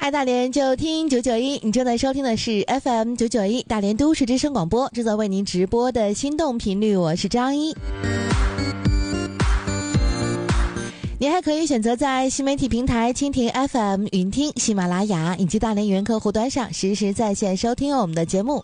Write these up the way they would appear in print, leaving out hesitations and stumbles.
爱大连就听991，你正在收听的是 FM 991大连都市之声广播，制作为您直播的心动频率，我是张一。你还可以选择在新媒体平台蜻蜓 FM、云听、喜马拉雅以及大连语音客户端上实时在线收听我们的节目。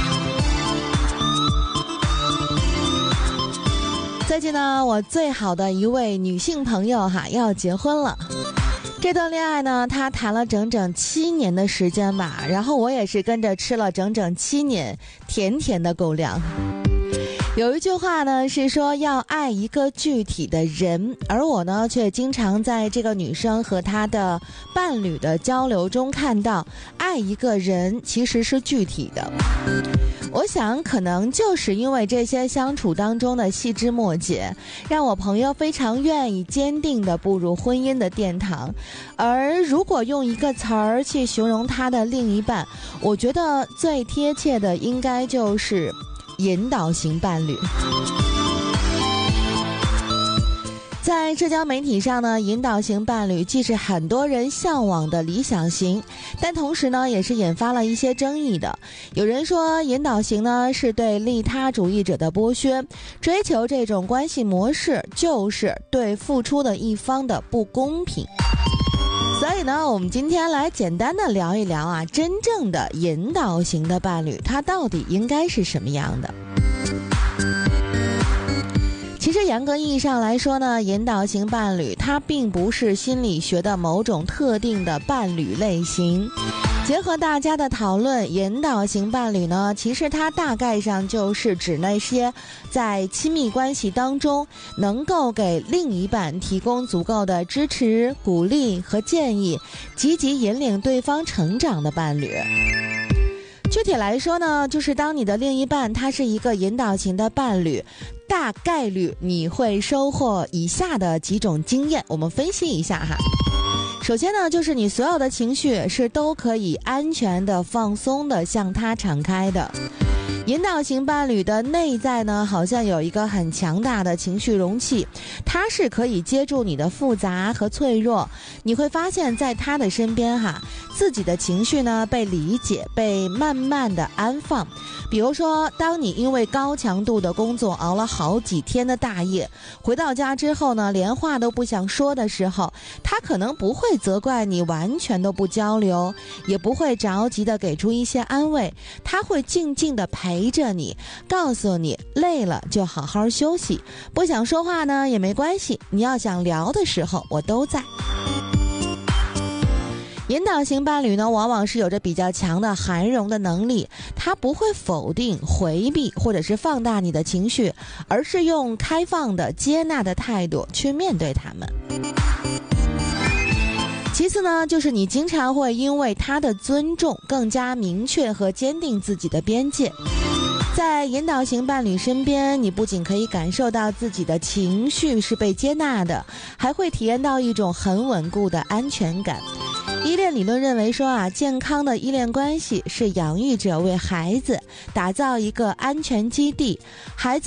最近呢，我最好的一位女性朋友要结婚了。这段恋爱呢，她谈了整整7年的时间吧，然后我也是跟着吃了整整7年甜甜的狗粮。有一句话呢是说要爱一个具体的人，而我呢却经常在这个女生和她的伴侣的交流中看到，爱一个人其实是具体的。我想可能就是因为这些相处当中的细枝末节，让我朋友非常愿意坚定地步入婚姻的殿堂。而如果用一个词儿去形容他的另一半，我觉得最贴切的应该就是引导型伴侣。在社交媒体上呢，引导型伴侣既是很多人向往的理想型，但同时呢也是引发了一些争议的。有人说引导型呢是对利他主义者的剥削，追求这种关系模式就是对付出的一方的不公平。所以呢，我们今天来简单的聊一聊真正的引导型的伴侣，它到底应该是什么样的？其实严格意义上来说呢，引导型伴侣它并不是心理学的某种特定的伴侣类型。结合大家的讨论，引导型伴侣呢，其实它大概上就是指那些在亲密关系当中能够给另一半提供足够的支持、鼓励和建议，积极引领对方成长的伴侣。具体来说呢，就是当你的另一半他是一个引导型的伴侣，大概率你会收获以下的几种经验，我们分析一下哈。首先呢，就是你所有的情绪是都可以安全的、放松的向他敞开的。引导型伴侣的内在呢，好像有一个很强大的情绪容器，它是可以接住你的复杂和脆弱。你会发现在他的身边自己的情绪呢被理解，被慢慢的安放。比如说，当你因为高强度的工作熬了好几天的大夜，回到家之后呢，连话都不想说的时候，他可能不会责怪你完全都不交流，也不会着急的给出一些安慰，他会静静的陪着你，告诉你累了就好好休息，不想说话呢也没关系，你要想聊的时候我都在。引导型伴侣呢，往往是有着比较强的涵容的能力，他不会否定、回避或者是放大你的情绪，而是用开放的、接纳的态度去面对他们。其次呢，就是你经常会因为他的尊重更加明确和坚定自己的边界。在引导型伴侣身边，你不仅可以感受到自己的情绪是被接纳的，还会体验到一种很稳固的安全感。依恋理论认为说健康的依恋关系是养育者为孩子打造一个安全基地，孩子